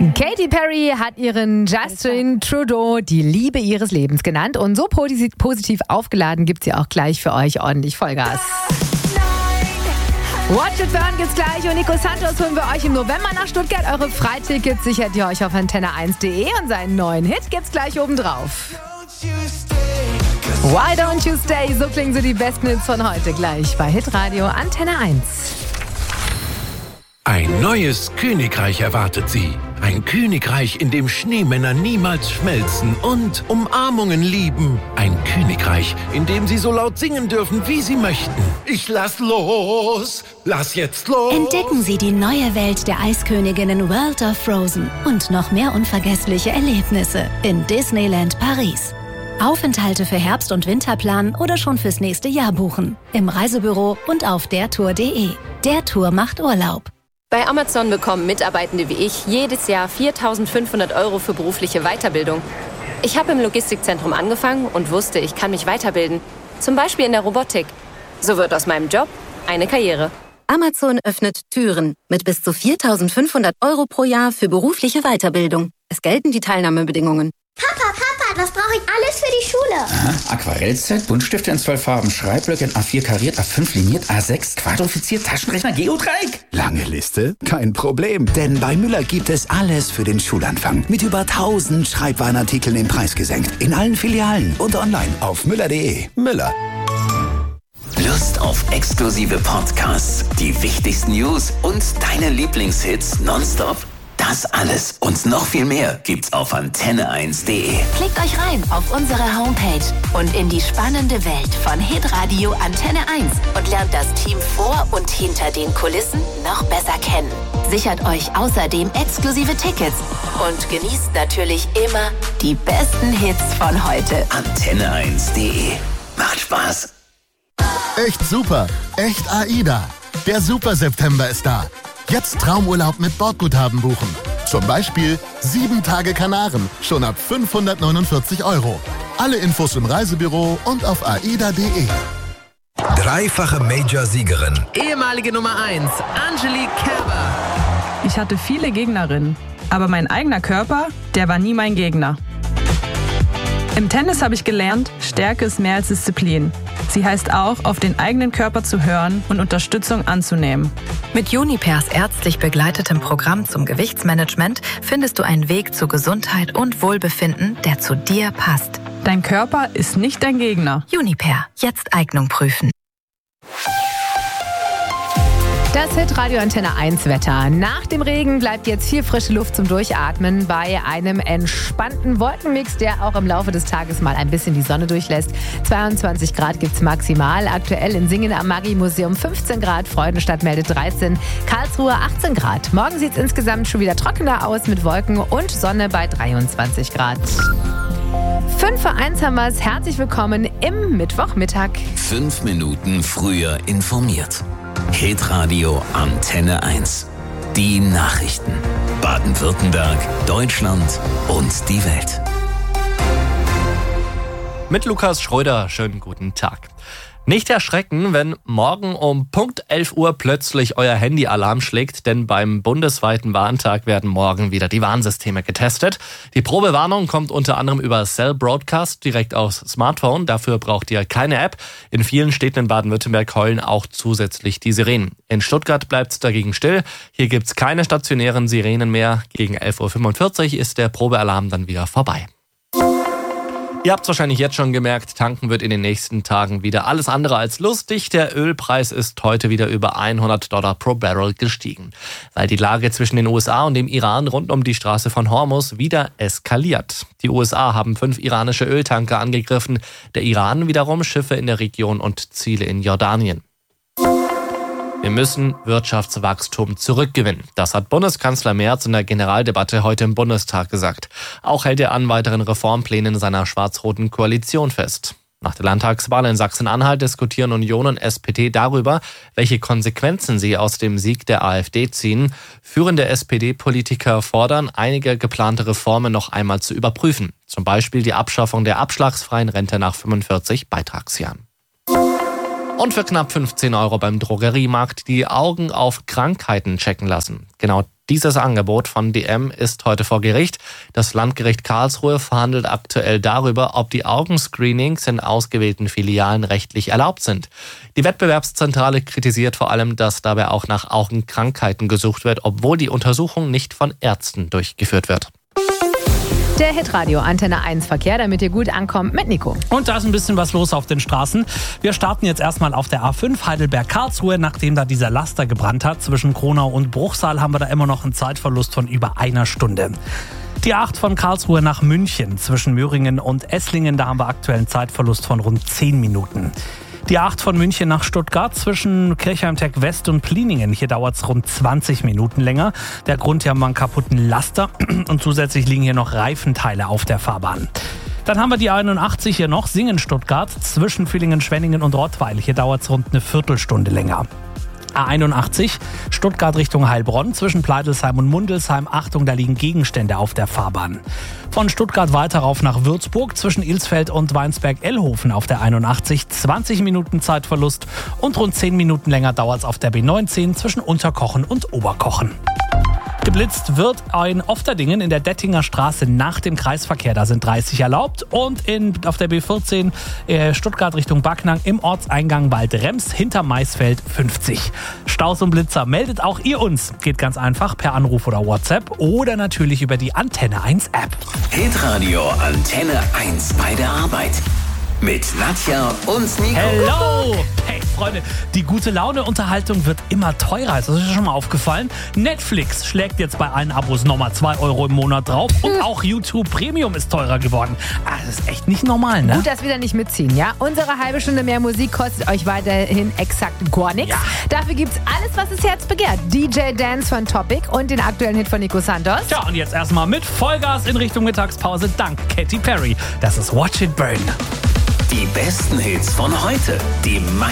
Katy Perry hat ihren Justin Trudeau die Liebe ihres Lebens genannt und so positiv aufgeladen gibt sie auch gleich für euch ordentlich Vollgas. Watch It Burn gibt's gleich und Nico Santos holen wir euch im November nach Stuttgart. Eure Freitickets sichert ihr euch auf antenne1.de und seinen neuen Hit gibt's gleich obendrauf. Why Don't You Stay? So klingen so die besten Hits von heute gleich bei Hitradio Antenne 1. Ein neues Königreich erwartet sie. Ein Königreich, in dem Schneemänner niemals schmelzen und Umarmungen lieben. Ein Königreich, in dem sie so laut singen dürfen, wie sie möchten. Ich lass los, lass jetzt los. Entdecken Sie die neue Welt der Eisköniginnen World of Frozen und noch mehr unvergessliche Erlebnisse in Disneyland Paris. Aufenthalte für Herbst- und Winter planen oder schon fürs nächste Jahr buchen. Im Reisebüro und auf dertour.de. Der Tour macht Urlaub. Bei Amazon bekommen Mitarbeitende wie ich jedes Jahr 4.500 € für berufliche Weiterbildung. Ich habe im Logistikzentrum angefangen und wusste, ich kann mich weiterbilden. Zum Beispiel in der Robotik. So wird aus meinem Job eine Karriere. Amazon öffnet Türen mit bis zu 4.500 € pro Jahr für berufliche Weiterbildung. Es gelten die Teilnahmebedingungen. Papa, was brauche ich alles für die Schule? Aha, Aquarellset, Buntstifte in 12 Farben, Schreibblöcke in A4 kariert, A5 liniert, A6 quadrifiziert, Taschenrechner, Geodreieck. Lange Liste? Kein Problem, denn bei Müller gibt es alles für den Schulanfang. Mit über 1000 Schreibwarenartikeln im Preis gesenkt. In allen Filialen und online auf müller.de. Müller. Lust auf exklusive Podcasts, die wichtigsten News und deine Lieblingshits nonstop? Das alles und noch viel mehr gibt's auf antenne1.de. Klickt euch rein auf unsere Homepage und in die spannende Welt von Hitradio Antenne 1 und lernt das Team vor und hinter den Kulissen noch besser kennen. Sichert euch außerdem exklusive Tickets und genießt natürlich immer die besten Hits von heute. Antenne1.de. Macht Spaß. Echt super, echt AIDA. Der Super September ist da. Jetzt Traumurlaub mit Bordguthaben buchen. Zum Beispiel 7 Tage Kanaren, schon ab 549 €. Alle Infos im Reisebüro und auf aida.de. Dreifache Major-Siegerin. Ehemalige Nummer 1, Angelique Kerber. Ich hatte viele Gegnerinnen, aber mein eigener Körper, der war nie mein Gegner. Im Tennis habe ich gelernt, Stärke ist mehr als Disziplin. Sie heißt auch, auf den eigenen Körper zu hören und Unterstützung anzunehmen. Mit Junipers ärztlich begleitetem Programm zum Gewichtsmanagement findest du einen Weg zu Gesundheit und Wohlbefinden, der zu dir passt. Dein Körper ist nicht dein Gegner. Juniper, jetzt Eignung prüfen. Das Hitradio Antenne 1 Wetter. Nach dem Regen bleibt jetzt viel frische Luft zum Durchatmen bei einem entspannten Wolkenmix, der auch im Laufe des Tages mal ein bisschen die Sonne durchlässt. 22 Grad gibt's maximal. Aktuell in Singen am Maggi-Museum 15 Grad, Freudenstadt meldet 13, Karlsruhe 18 Grad. Morgen sieht's insgesamt schon wieder trockener aus mit Wolken und Sonne bei 23 Grad. 5 vor 1 haben wir's. Herzlich willkommen im Mittwochmittag. 5 Minuten früher informiert. Hitradio Antenne 1. Die Nachrichten. Baden-Württemberg, Deutschland und die Welt. Mit Lukas Schröder, schönen guten Tag. Nicht erschrecken, wenn morgen um Punkt 11 Uhr plötzlich euer Handy-Alarm schlägt, denn beim bundesweiten Warntag werden morgen wieder die Warnsysteme getestet. Die Probewarnung kommt unter anderem über Cell Broadcast direkt aufs Smartphone. Dafür braucht ihr keine App. In vielen Städten in Baden-Württemberg heulen auch zusätzlich die Sirenen. In Stuttgart bleibt es dagegen still. Hier gibt's keine stationären Sirenen mehr. Gegen 11.45 Uhr ist der Probealarm dann wieder vorbei. Ihr habt es wahrscheinlich jetzt schon gemerkt, tanken wird in den nächsten Tagen wieder alles andere als lustig. Der Ölpreis ist heute wieder über $100 pro Barrel gestiegen, weil die Lage zwischen den USA und dem Iran rund um die Straße von Hormuz wieder eskaliert. Die USA haben 5 iranische Öltanker angegriffen, der Iran wiederum Schiffe in der Region und Ziele in Jordanien. Wir müssen Wirtschaftswachstum zurückgewinnen. Das hat Bundeskanzler Merz in der Generaldebatte heute im Bundestag gesagt. Auch hält er an weiteren Reformplänen seiner schwarz-roten Koalition fest. Nach der Landtagswahl in Sachsen-Anhalt diskutieren Union und SPD darüber, welche Konsequenzen sie aus dem Sieg der AfD ziehen. Führende SPD-Politiker fordern, einige geplante Reformen noch einmal zu überprüfen. Zum Beispiel die Abschaffung der abschlagsfreien Rente nach 45 Beitragsjahren. Und für knapp 15 € beim Drogeriemarkt die Augen auf Krankheiten checken lassen. Genau dieses Angebot von DM ist heute vor Gericht. Das Landgericht Karlsruhe verhandelt aktuell darüber, ob die Augenscreenings in ausgewählten Filialen rechtlich erlaubt sind. Die Wettbewerbszentrale kritisiert vor allem, dass dabei auch nach Augenkrankheiten gesucht wird, obwohl die Untersuchung nicht von Ärzten durchgeführt wird. Der Hitradio Antenne 1 Verkehr, damit ihr gut ankommt mit Nico. Und da ist ein bisschen was los auf den Straßen. Wir starten jetzt erstmal auf der A5 Heidelberg-Karlsruhe. Nachdem da dieser Laster gebrannt hat zwischen Kronau und Bruchsal, haben wir da immer noch einen Zeitverlust von über 1 Stunde. Die A8 von Karlsruhe nach München zwischen Möhringen und Esslingen, da haben wir aktuell einen Zeitverlust von rund 10 Minuten. Die A8 von München nach Stuttgart zwischen Kirchheim-Tech West und Pliningen. Hier dauert es rund 20 Minuten länger. Der Grund, hier haben wir einen kaputten Laster und zusätzlich liegen hier noch Reifenteile auf der Fahrbahn. Dann haben wir die A81 hier noch, Singen-Stuttgart zwischen Villingen, Schwenningen und Rottweil. Hier dauert es rund eine Viertelstunde länger. A81 Stuttgart Richtung Heilbronn zwischen Pleitelsheim und Mundelsheim. Achtung, da liegen Gegenstände auf der Fahrbahn. Von Stuttgart weiter rauf nach Würzburg zwischen Ilsfeld und Weinsberg-Ellhofen auf der 81. 20 Minuten Zeitverlust und rund 10 Minuten länger dauert es auf der B19 zwischen Unterkochen und Oberkochen. Geblitzt wird in Ofterdingen in der Dettinger Straße nach dem Kreisverkehr. Da sind 30 erlaubt. Und auf der B14 Stuttgart Richtung Backnang im Ortseingang Waldrems hinter Maisfeld 50. Staus und Blitzer, meldet auch ihr uns. Geht ganz einfach per Anruf oder WhatsApp oder natürlich über die Antenne 1 App. Hitradio Antenne 1 bei der Arbeit. Mit Nadja und Nico. Hello! Hey Freunde, die gute Laune-Unterhaltung wird immer teurer. Ist das schon mal aufgefallen? Netflix schlägt jetzt bei allen Abos nochmal 2 € im Monat drauf. Und auch YouTube Premium ist teurer geworden. Das ist echt nicht normal, ne? Gut, dass wir da nicht mitziehen, ja? Unsere halbe Stunde mehr Musik kostet euch weiterhin exakt gar nichts. Ja. Dafür gibt's alles, was das Herz begehrt. DJ Dance von Topic und den aktuellen Hit von Nico Santos. Tja, und jetzt erstmal mit Vollgas in Richtung Mittagspause dank Katy Perry. Das ist Watch It Burn. Die besten Hits von heute, die